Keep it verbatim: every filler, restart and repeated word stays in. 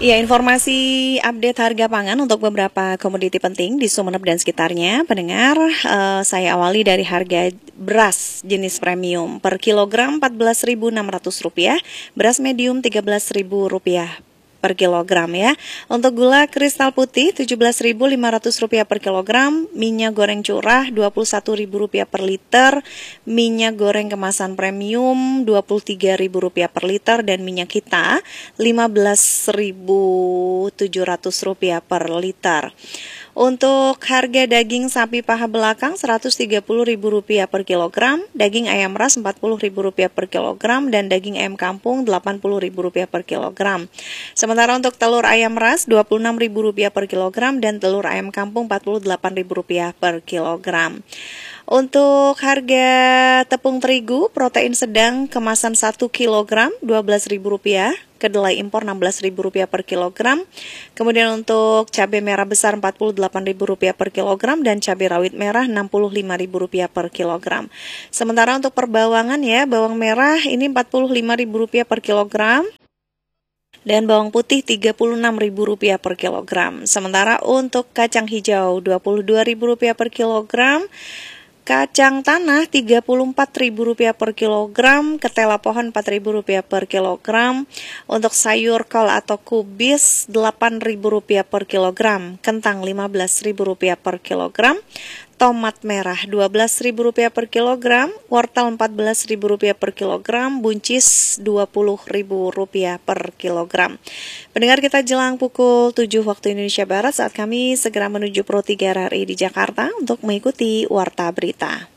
Ya, informasi update harga pangan untuk beberapa komoditi penting di Sumeneb dan sekitarnya. Pendengar, eh, saya awali dari harga beras jenis premium per kilogram empat belas ribu enam ratus rupiah, beras medium tiga belas ribu rupiah per kilogram ya. Untuk gula kristal putih tujuh belas ribu lima ratus rupiah per kilogram, minyak goreng curah dua puluh satu ribu rupiah per liter, minyak goreng kemasan premium dua puluh tiga ribu rupiah per liter, dan minyak kita lima belas ribu tujuh ratus rupiah per liter. Untuk harga daging sapi paha belakang seratus tiga puluh ribu rupiah per kilogram, daging ayam ras empat puluh ribu rupiah per kilogram, dan daging ayam kampung delapan puluh ribu rupiah per kilogram. Sementara untuk telur ayam ras dua puluh enam ribu rupiah per kilogram dan telur ayam kampung empat puluh delapan ribu rupiah per kilogram. Untuk harga tepung terigu protein sedang kemasan satu kilogram dua belas ribu rupiah, kedelai impor enam belas ribu rupiah per kilogram. Kemudian untuk cabai merah besar empat puluh delapan ribu rupiah per kilogram dan cabai rawit merah enam puluh lima ribu rupiah per kilogram. Sementara untuk perbawangan ya, bawang merah ini empat puluh lima ribu rupiah per kilogram dan bawang putih tiga puluh enam ribu rupiah per kilogram. Sementara untuk kacang hijau dua puluh dua ribu rupiah per kilogram, kacang tanah tiga puluh empat ribu rupiah per kilogram, ketela pohon empat ribu rupiah per kilogram, untuk sayur kol atau kubis delapan ribu rupiah per kilogram, kentang lima belas ribu rupiah per kilogram, tomat merah dua belas ribu rupiah per kilogram, wortel empat belas ribu rupiah per kilogram, buncis dua puluh ribu rupiah per kilogram. Pendengar, kita jelang pukul tujuh waktu Indonesia Barat saat kami segera menuju Pro tiga R R I di Jakarta untuk mengikuti Warta Berita.